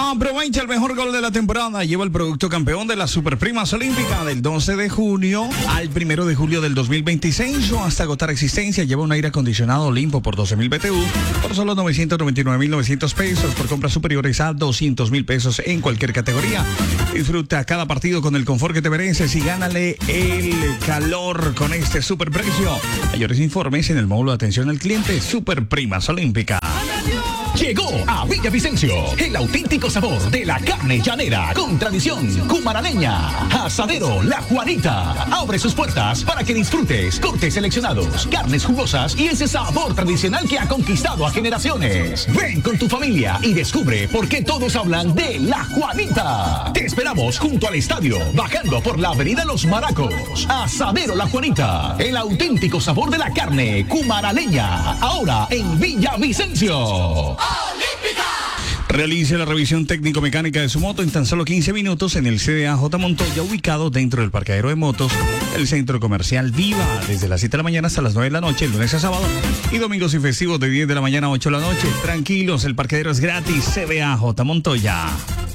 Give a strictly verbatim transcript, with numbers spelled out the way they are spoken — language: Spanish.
Aprovecha el mejor gol de la temporada. Lleva el producto campeón de las Superprimas Olímpicas del doce de junio al primero de julio del dos mil veintiséis o hasta agotar existencia. Lleva un aire acondicionado limpo por doce mil B T U por solo novecientos noventa y nueve mil novecientos pesos por compras superiores a doscientos mil pesos en cualquier categoría. Disfruta cada partido con el confort que te mereces y gánale el calor con este superprecio. Mayores informes en el módulo de atención al cliente Superprimas Olímpicas. Llegó a Villavicencio el auténtico sabor de la carne llanera con tradición cumaraleña. Asadero La Juanita abre sus puertas para que disfrutes cortes seleccionados, carnes jugosas y ese sabor tradicional que ha conquistado a generaciones. Ven con tu familia y descubre por qué todos hablan de La Juanita. Te esperamos junto al estadio, bajando por la avenida Los Maracos. Asadero La Juanita, el auténtico sabor de la carne cumaraleña, ahora en Villavicencio. Olímpica. Realice la revisión técnico-mecánica de su moto en tan solo quince minutos en el C D A J Montoya, ubicado dentro del parqueadero de motos, el centro comercial Viva, desde las siete de la mañana hasta las nueve de la noche, lunes a sábado, y domingos y festivos de diez de la mañana a ocho de la noche. Tranquilos, el parqueadero es gratis. C D A J Montoya.